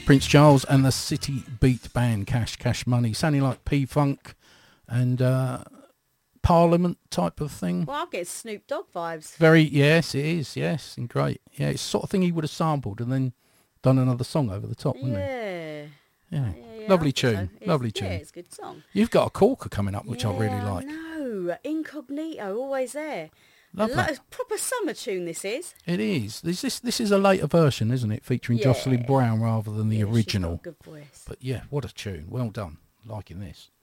Prince Charles and the City Beat Band, Cash Money, sounding like P-Funk and Parliament type of thing. Well, I get Snoop Dogg vibes. Yes, it is, yes, and great. Yeah, it's the sort of thing he would have sampled and then done another song over the top, wouldn't he? Yeah. Lovely tune, lovely tune. Yeah, it's a good song. You've got a corker coming up, which I really like. No, Incognito, always there. Lovely. Like a proper summer tune this is. It is. This is a later version, isn't it? Featuring Jocelyn Brown rather than the original. She's got a good voice. But yeah, what a tune. Well done. Liking this.